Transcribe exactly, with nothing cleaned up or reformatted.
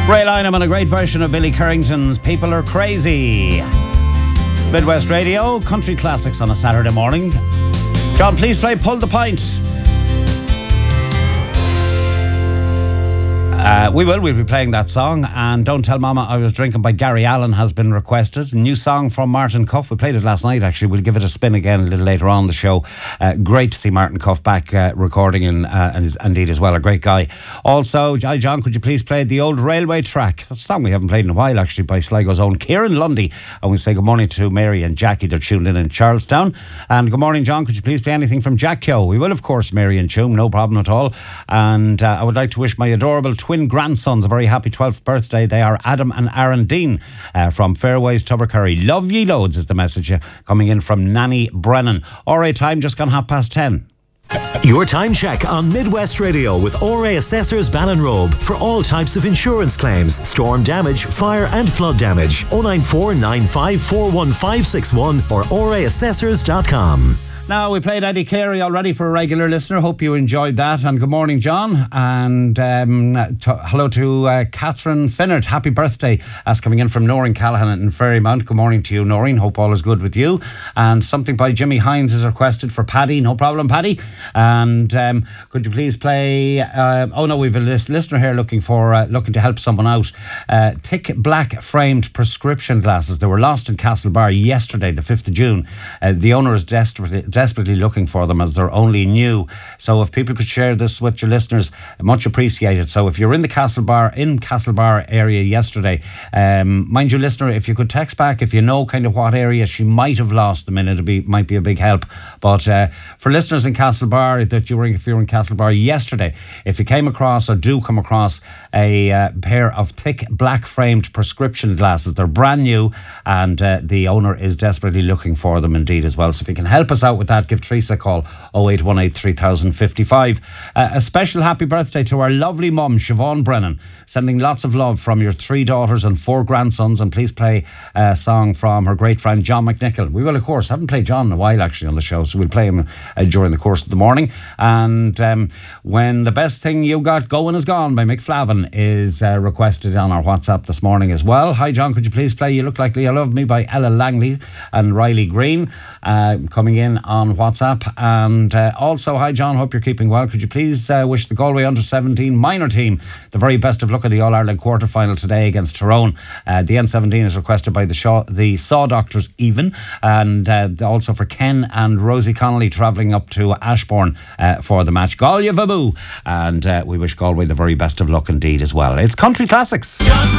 Ray Lynham and a great version of Billy Currington's People Are Crazy. It's Midwest Radio, country classics on a Saturday morning. John, please play Pull the Pint. Uh, we will. We'll be playing that song. And Don't Tell Mama I Was Drinking by Gary Allen has been requested. A new song from Martin Cuff. We played it last night, actually. We'll give it a spin again a little later on the show. Uh, great to see Martin Cuff back uh, recording and, uh, and is indeed as well. A great guy. Also, hi John, could you please play The Old Railway Track? That's a song we haven't played in a while, actually, by Sligo's own Kieran Lundy. And we say good morning to Mary and Jackie. They're tuned in in Charlestown. And good morning, John. Could you please play anything from Jack Kyo? We will, of course, Mary and Choom. No problem at all. And uh, I would like to wish my adorable twin grandsons a very happy twelfth birthday. They are Adam and Aaron Dean uh, from Fairways, Tubbercurry. Love ye loads is the message uh, coming in from Nanny Brennan. All right, time just gone half past ten. Your time check on Midwest Radio with O R A Assessors Ballinrobe for all types of insurance claims, storm damage, fire and flood damage. oh nine four nine five four one five six one or o r a assessors dot com. Now, we played Eddie Carey already for a regular listener. Hope you enjoyed that. And good morning, John. And um, to, hello to uh, Catherine Finnert. Happy birthday. That's coming in from Noreen Callahan in Ferrymount. Good morning to you, Noreen. Hope all is good with you. And something by Jimmy Hines is requested for Paddy. No problem, Paddy. And um, could you please play... Uh, oh, no, we've a list, listener here looking for uh, looking to help someone out. Uh, thick black framed prescription glasses. They were lost in Castlebar yesterday, the fifth of June. Uh, the owner is desperately... desperately looking for them as they're only new. So if people could share this with your listeners, much appreciated. So if you're in the Castlebar, in Castlebar area yesterday, um, mind you, listener, if you could text back if you know kind of what area she might have lost them in, it be, might be a big help. But uh, for listeners in Castlebar, that you were, if you were in Castlebar yesterday, if you came across or do come across a uh, pair of thick black framed prescription glasses, they're brand new and uh, the owner is desperately looking for them indeed as well. So if you can help us out with that, give Teresa a call, oh eight one eight three thousand fifty-five. Uh, a special happy birthday to our lovely mum, Siobhan Brennan, sending lots of love from your three daughters and four grandsons. And please play a song from her great friend John McNichol. We will, of course, haven't played John in a while actually on the show, so we'll play him uh, during the course of the morning. And um, When the Best Thing You Got Going Is Gone by Mick Flavin is uh, requested on our WhatsApp this morning as well. Hi John, could you please play You Look Like Leah Love Me by Ella Langley and Riley Green, uh, coming in on WhatsApp. And uh, also, hi John, hope you're keeping well. Could you please uh, wish the Galway under seventeen minor team the very best of luck at the All-Ireland quarter final today against Tyrone. Uh, the N seventeen is requested by the Shaw, the Saw Doctors even, and uh, also for Ken and Rosie Connolly travelling up to Ashbourne uh, for the match. Galway Vabu, and uh, we wish Galway the very best of luck indeed as well. It's Country Classics.